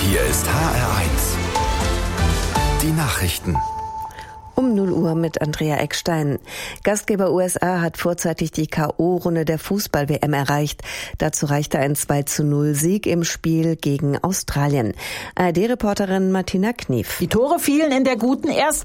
Hier ist HR1. Die Nachrichten. Um 0 Uhr mit Andrea Eckstein. Gastgeber USA hat vorzeitig die K.O.-Runde der Fußball-WM erreicht. Dazu reichte ein 2:0-Sieg im Spiel gegen Australien. ARD-Reporterin Martina Knief. Die Tore fielen in der guten ersten